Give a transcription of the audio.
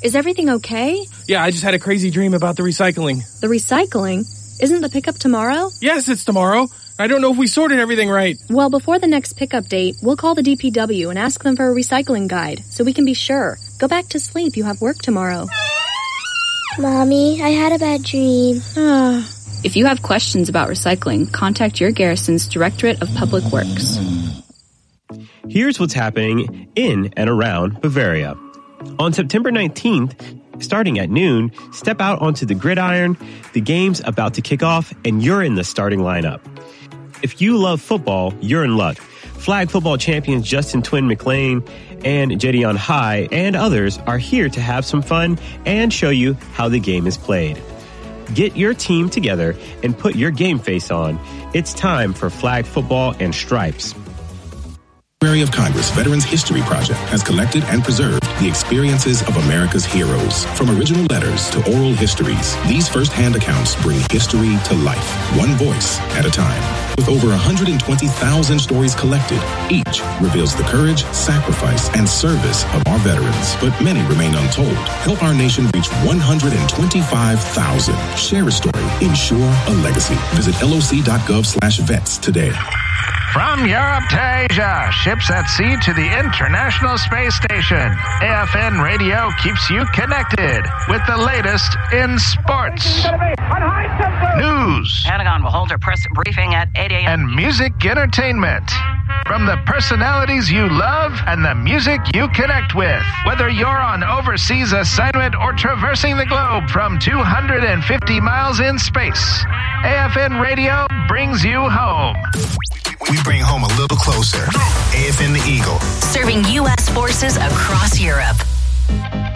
Is everything okay? Yeah, I just had a crazy dream about the recycling. The recycling? Isn't the pickup tomorrow? Yes, it's tomorrow. I don't know if we sorted everything right. Well, before the next pickup date, we'll call the DPW and ask them for a recycling guide so we can be sure. Go back to sleep. You have work tomorrow. Mommy, I had a bad dream. If you have questions about recycling, contact your garrison's Directorate of Public Works. Here's what's happening in and around Bavaria. On September 19th, starting at noon, step out onto the gridiron. The game's about to kick off, and you're in the starting lineup. If you love football, you're in luck. Flag football champions Justin Twin McLean and Jedion High and others are here to have some fun and show you how the game is played. Get your team together and put your game face on. It's time for flag football and stripes. Library of Congress Veterans History Project has collected and preserved the experiences of America's heroes. From original letters to oral histories, these first-hand accounts bring history to life, one voice at a time. With over 120,000 stories collected, each reveals the courage, sacrifice, and service of our veterans. But many remain untold. Help our nation reach 125,000. Share a story. Ensure a legacy. Visit loc.gov/vets today. From Europe to Asia, ships at sea to the International Space Station, AFN Radio keeps you connected with the latest in sports, news, Pentagon will hold a press briefing at 8 a.m. and music entertainment. From the personalities you love and the music you connect with. Whether you're on overseas assignment or traversing the globe from 250 miles in space, AFN Radio brings you home. We bring home a little closer. AFN the Eagle. Serving U.S. forces across Europe.